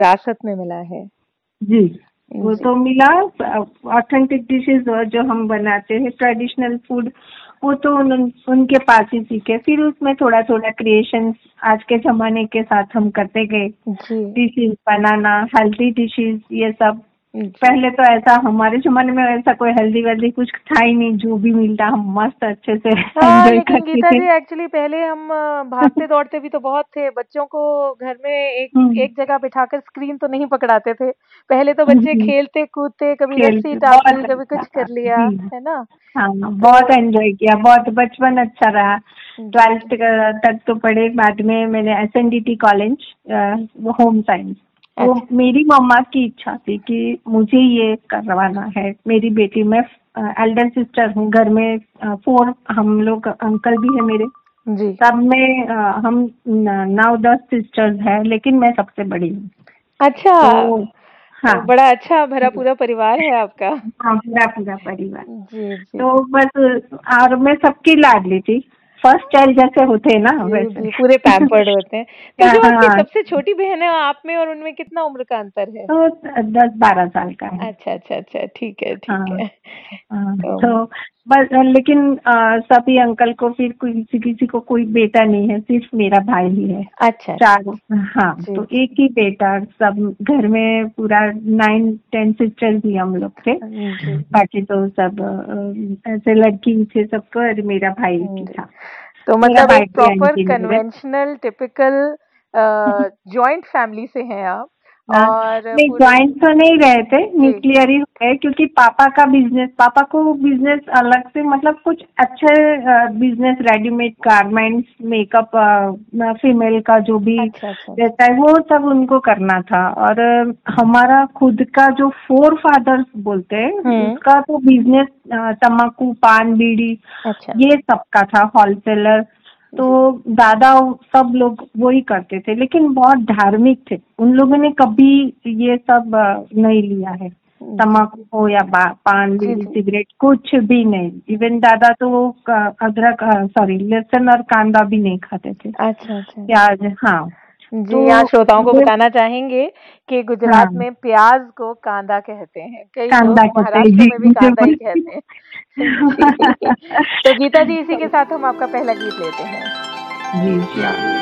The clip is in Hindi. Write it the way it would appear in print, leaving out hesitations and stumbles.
विरासत में मिला है। जी, वो तो मिला। ऑथेंटिक डिशेस जो हम बनाते हैं, ट्रेडिशनल फूड, वो तो उनके पास ही सीखे। फिर उसमें थोड़ा थोड़ा क्रिएशन आज के जमाने के साथ हम करते गए। डिशेस बनाना, हेल्दी डिशेस, ये सब। पहले तो ऐसा हमारे जमाने में ऐसा कोई हेल्दी वेल्दी कुछ था ही नहीं, जो भी मिलता हम मस्त अच्छे से एंजॉय लेकिन करते गीता थे। जी, एक्चुअली पहले हम भागते दौड़ते भी तो बहुत थे। बच्चों को घर में एक जगह बिठाकर स्क्रीन तो नहीं पकड़ाते थे। पहले तो बच्चे खेलते कूदते, कभी रस्सी टांग ली, कभी कुछ कर लिया, है ना? हाँ, बहुत एंजॉय किया, बहुत बचपन अच्छा रहा। 12th तक तो पढ़े, बाद में मैंने SNDT कॉलेज, होम साइंस। वो मेरी मम्मा की इच्छा थी कि मुझे ये करवाना है। मेरी बेटी, मैं एल्डर सिस्टर हूँ घर में, 4 हम लोग, अंकल भी है मेरे। जी। सब में हम 9-10 सिस्टर्स हैं, लेकिन मैं सबसे बड़ी हूँ। अच्छा। तो हाँ, तो बड़ा अच्छा भरा पूरा परिवार है आपका। हाँ, पूरा परिवार। जी जी। तो बस, और मैं सबकी लाडली थी। फर्स्ट चाइल्ड जैसे होते हैं ना, वैसे। जी, पूरे पैम्पर्ड होते हैं। तो जो आपकी हाँ, सबसे छोटी बहन है, आप में और उनमें कितना उम्र का अंतर है? तो 10-12 साल का है। अच्छा अच्छा अच्छा, ठीक है ठीक हाँ, है। तो बस, लेकिन सभी अंकल को फिर किसी को कोई बेटा नहीं है, सिर्फ मेरा भाई ही है। अच्छा। 4। हाँ, तो एक ही बेटा। सब घर में पूरा 9-10 सिस्टर्स ही हम लोग थे। बाकी तो सब ऐसे लड़की थे सबको, और मेरा भाई ही था। तो मतलब एक proper conventional typical joint family से हैं आप। और नहीं, ज्वाइंट तो नहीं रहे थे, न्यूक्लियर ही हुए, क्योंकि पापा को बिजनेस अलग से, मतलब कुछ अच्छे business, readymade garments, makeup, female का जो भी रहता है, वो सब उनको करना था। और हमारा खुद का जो 4 फादर्स बोलते हैं, उसका तो बिजनेस तम्बाकू, पान, बीड़ी, ये सबका था, होलसेलर। तो दादा सब लोग वही करते थे, लेकिन बहुत धार्मिक थे। उन लोगों ने कभी ये सब नहीं लिया है, तम्बाकू हो या पान, बीड़ी, सिगरेट, कुछ भी नहीं। इवन दादा तो अदरक, लहसुन और कांदा भी नहीं खाते थे। अच्छा अच्छा, प्याज। हाँ जी, यहाँ श्रोताओं को बताना चाहेंगे कि गुजरात में प्याज को कांदा कहते हैं। कई लोग महाराष्ट्र में भी कांदा ही कहते हैं। तो गीता जी, इसी के साथ हम आपका पहला गीत लेते हैं। जी।